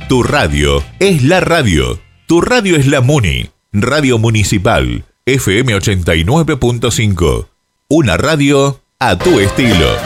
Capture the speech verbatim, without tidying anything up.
Tu radio es la radio. Tu radio es la Muni. Radio Municipal, F M ochenta y nueve punto cinco. Una radio a tu estilo.